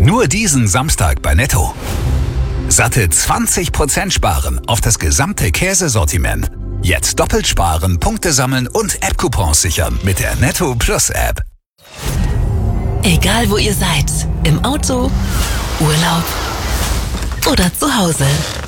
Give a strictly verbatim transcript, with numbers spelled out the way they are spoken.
Nur diesen Samstag bei Netto. Satte zwanzig Prozent sparen auf das gesamte Käsesortiment. Jetzt doppelt sparen, Punkte sammeln und App-Coupons sichern mit der Netto Plus App. Egal wo ihr seid, im Auto, Urlaub oder zu Hause.